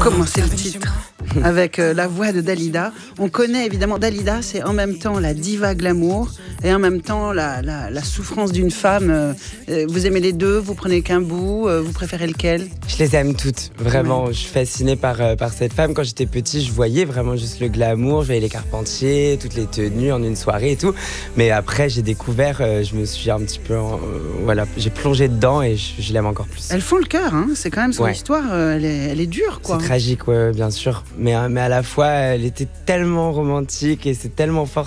commencer le titre avec la voix de Dalida. On connaît évidemment Dalida, c'est en même temps la diva glamour et en même temps la souffrance d'une femme. Vous aimez les deux, vous prenez qu'un bout, vous préférez lequel? Je les aime toutes, vraiment. Ouais. Je suis fascinée par cette femme. Quand j'étais petit, je voyais vraiment juste le glamour, je voyais les Carpentier, toutes les tenues en une soirée et tout. Mais après, j'ai découvert, je me suis un petit peu, j'ai plongé dedans et je l'aime encore plus. Elles font le cœur, hein. C'est quand même son histoire, elle est dure, quoi. C'est tragique, ouais, bien sûr. Mais à la fois, elle était tellement romantique et c'est tellement fort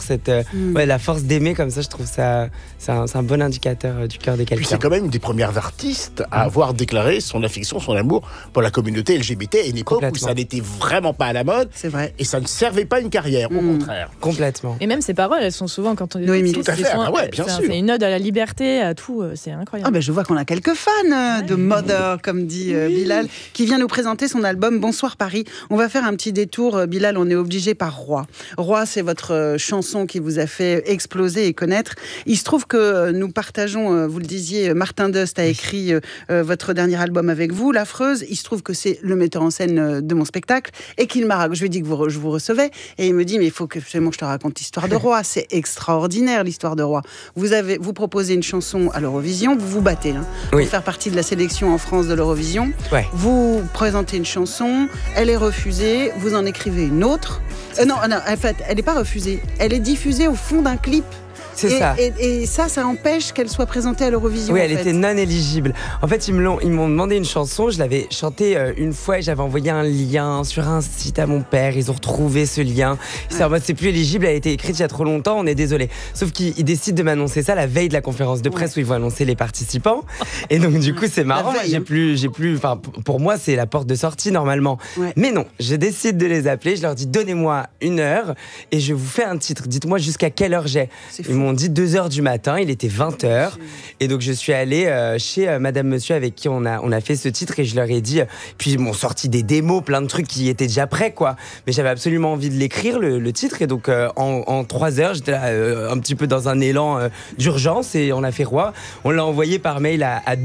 la force d'aimer comme ça. Je trouve ça, c'est un bon indicateur du cœur de quelqu'un. Puis c'est quand même une des premières artistes à avoir déclaré son affection, son amour pour la communauté LGBT à une époque où ça n'était vraiment pas à la mode. C'est vrai. Et ça ne servait pas une carrière, au contraire. Complètement. Et même ses paroles, elles sont souvent quand on dit Noémie, tout à fait. Bien sûr. C'est une ode à la liberté, à tout. C'est incroyable. Je vois qu'on a quelques fans de Mother, comme dit Bilal, qui vient nous présenter son album Bonsoir Paris. On va faire un petit détour, Bilal, on est obligé par Roi. Roi, c'est votre chanson qui vous a fait exploser et connaître. Il se trouve que nous partageons, vous le disiez, Martin Dust a écrit votre dernier album avec vous, L'Affreuse. Il se trouve que c'est le metteur en scène de mon spectacle et qu'il m'a raconté. Je lui ai dit que je vous recevais et il me dit mais il faut que absolument que je te raconte l'histoire de Roi. C'est extraordinaire l'histoire de Roi. Vous proposez une chanson à l'Eurovision, vous vous battez pour faire partie de la sélection en France de l'Eurovision. Ouais. Vous présentez une chanson, elle est refusée, vous en écrivez une autre. Non, en fait, elle n'est pas refusée. Elle est diffusée au fond d'un clip. C'est ça. Et ça empêche qu'elle soit présentée à l'Eurovision. Oui, elle était non éligible. En fait, ils m'ont demandé une chanson. Je l'avais chantée une fois et j'avais envoyé un lien sur un site à mon père. Ils ont retrouvé ce lien. C'est plus éligible. Elle a été écrite il y a trop longtemps. On est désolé. Sauf qu'ils décident de m'annoncer ça la veille de la conférence de presse où ils vont annoncer les participants. Et donc, du coup, c'est marrant. J'ai plus. Enfin, pour moi, c'est la porte de sortie normalement. Ouais. Mais non, je décide de les appeler. Je leur dis donnez-moi 1 heure et je vous fais un titre. Dites-moi jusqu'à quelle heure j'ai. Ils m'ont dit 2h du matin, il était 20h et donc je suis allée chez Madame Monsieur avec qui on a fait ce titre et je leur ai dit, puis ils m'ont sorti des démos, plein de trucs qui étaient déjà prêts quoi, mais j'avais absolument envie de l'écrire le titre et donc en 3 heures j'étais là un petit peu dans un élan d'urgence et on a fait Roi, on l'a envoyé par mail à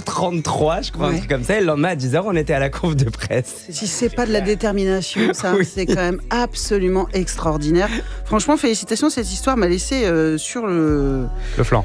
2h33 je crois, un truc comme ça et le lendemain à 10h on était à la conf de presse. Si c'est pas de la détermination ça, c'est quand même absolument extraordinaire. Franchement félicitations, cette histoire m'a laissé sur le flanc.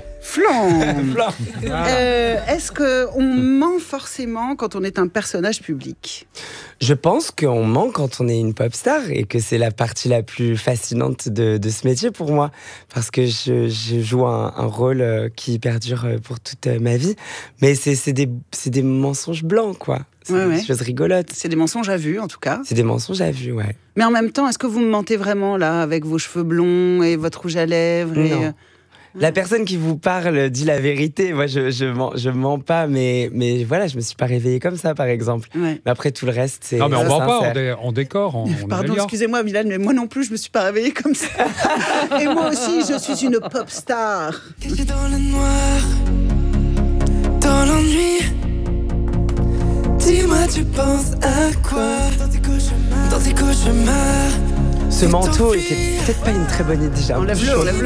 Est-ce qu'on ment forcément quand on est un personnage public ? Je pense qu'on ment quand on est une pop star et que c'est la partie la plus fascinante de ce métier pour moi parce que je joue un rôle qui perdure pour toute ma vie, mais c'est des mensonges blancs quoi. C'est des choses rigolotes. C'est des mensonges à vue en tout cas. C'est des mensonges à vue, ouais. Mais en même temps, est-ce que vous me mentez vraiment là avec vos cheveux blonds et votre rouge à lèvres Non. La personne qui vous parle dit la vérité. Moi, je mens pas, mais voilà, je me suis pas réveillée comme ça, par exemple. Ouais. Mais après, tout le reste, c'est. Non, mais on ment pas, on décore. Pardon, excusez-moi, Bilal, mais moi non plus, je me suis pas réveillée comme ça. Et moi aussi, je suis une pop star. Quelqu'un dans le noir, dans l'ennui. Dis-moi, tu penses à quoi dans tes cauchemars. Ce manteau était peut-être pas une très bonne idée. Enlève-le.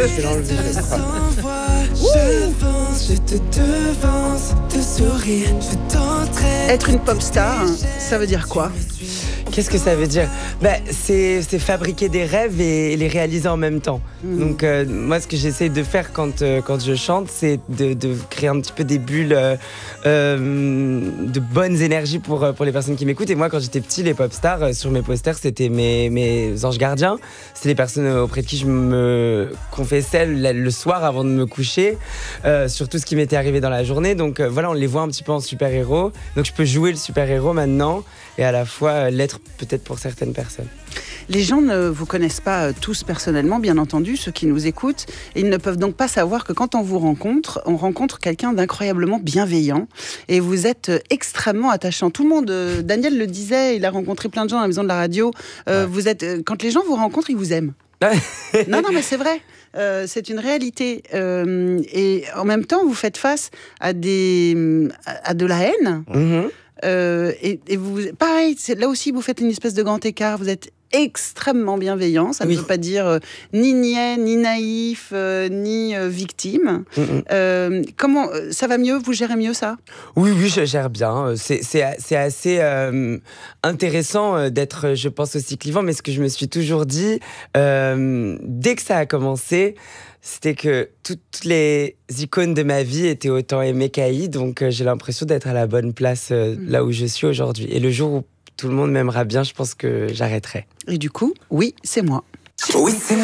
Je te devance, te souris, je t'entraîne. Être une pop star, ça veut dire quoi ? Qu'est-ce que ça veut dire ? C'est fabriquer des rêves et les réaliser en même temps. Donc moi, ce que j'essaie de faire quand je chante, c'est de créer un petit peu des bulles de bonnes énergies pour les personnes qui m'écoutent. Et moi, quand j'étais petit, les pop stars, sur mes posters, c'était mes anges gardiens. C'était les personnes auprès de qui je me confessais le soir avant de me coucher sur tout ce qui m'était arrivé dans la journée. Donc voilà, on les voit un petit peu en super-héros. Donc je peux jouer le super-héros maintenant et à la fois l'être peut-être pour certaines personnes. Les gens ne vous connaissent pas tous personnellement, bien entendu, ceux qui nous écoutent, et ils ne peuvent donc pas savoir que quand on vous rencontre, on rencontre quelqu'un d'incroyablement bienveillant, et vous êtes extrêmement attachant. Tout le monde, Daniel le disait, il a rencontré plein de gens à la maison de la radio, vous êtes, quand les gens vous rencontrent, ils vous aiment. Non, mais c'est vrai. C'est une réalité. Et en même temps, vous faites face à de la haine. Et vous, pareil, là aussi, vous faites une espèce de grand écart. Vous êtes extrêmement bienveillant. Ça ne veut pas dire ni niais, ni naïf, ni victime. Comment ça va mieux? Vous gérez mieux ça? Oui, je gère bien. C'est assez intéressant d'être, je pense, aussi clivant. Mais ce que je me suis toujours dit, dès que ça a commencé, c'était que toutes les icônes de ma vie étaient autant aimées qu'haïes. Donc j'ai l'impression d'être à la bonne place là où je suis aujourd'hui. Et le jour où tout le monde m'aimera bien, je pense que j'arrêterai. Et du coup, oui, c'est moi. Oui, c'est moi.